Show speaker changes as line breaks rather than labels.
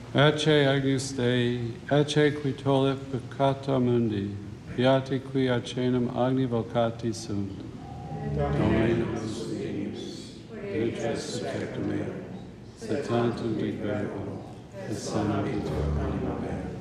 Ecce Agnus Dei, ecce qui tollit peccata mundi, beati qui acenum agni vocati sunt. Domine nos venius, vitres sectum mea, se tantum dicrevo, et sana vitor anima mea.